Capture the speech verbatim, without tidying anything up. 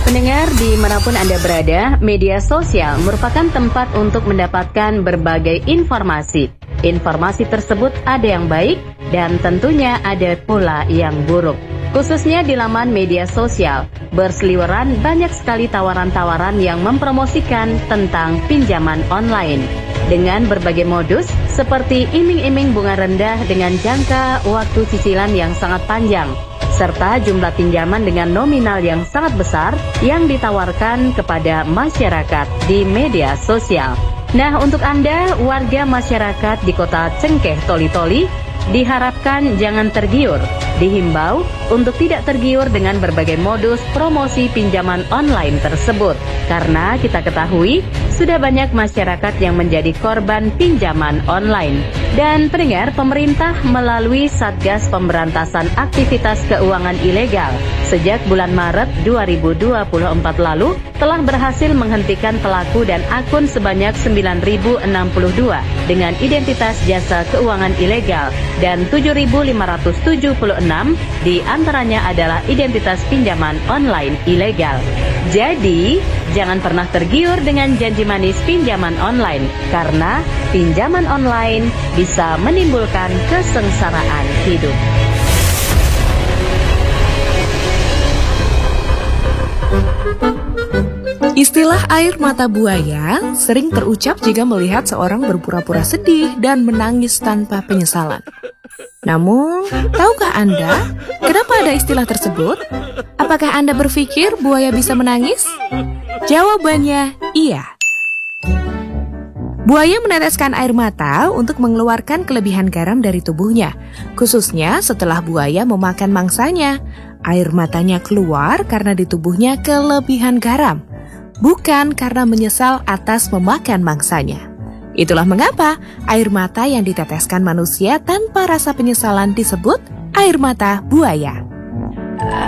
Pendengar dimanapun Anda berada, media sosial merupakan tempat untuk mendapatkan berbagai informasi. Informasi tersebut ada yang baik dan tentunya ada pula yang buruk. Khususnya di laman media sosial, berseliweran banyak sekali tawaran-tawaran yang mempromosikan tentang pinjaman online. Dengan berbagai modus seperti iming-iming bunga rendah dengan jangka waktu cicilan yang sangat panjang, serta jumlah pinjaman dengan nominal yang sangat besar yang ditawarkan kepada masyarakat di media sosial. Nah, untuk Anda, warga masyarakat di kota Cengkeh Toli-Toli, diharapkan jangan tergiur, dihimbau untuk tidak tergiur dengan berbagai modus promosi pinjaman online tersebut. Karena kita ketahui, sudah banyak masyarakat yang menjadi korban pinjaman online. Dan pendengar, pemerintah melalui Satgas Pemberantasan Aktivitas Keuangan Ilegal sejak bulan Maret dua ribu dua puluh empat lalu telah berhasil menghentikan pelaku dan akun sebanyak sembilan ribu enam puluh dua dengan identitas jasa keuangan ilegal dan tujuh ribu lima ratus tujuh puluh enam di antaranya adalah identitas pinjaman online ilegal. Jadi, jangan pernah tergiur dengan janji manis pinjaman online, karena pinjaman online bisa menimbulkan kesengsaraan hidup. Istilah air mata buaya sering terucap jika melihat seorang berpura-pura sedih dan menangis tanpa penyesalan. Namun, tahukah Anda kenapa ada istilah tersebut? Apakah Anda berpikir buaya bisa menangis? Jawabannya iya. Buaya meneteskan air mata untuk mengeluarkan kelebihan garam dari tubuhnya, khususnya setelah buaya memakan mangsanya. Air matanya keluar karena di tubuhnya kelebihan garam, bukan karena menyesal atas memakan mangsanya. Itulah mengapa air mata yang diteteskan manusia tanpa rasa penyesalan disebut air mata buaya.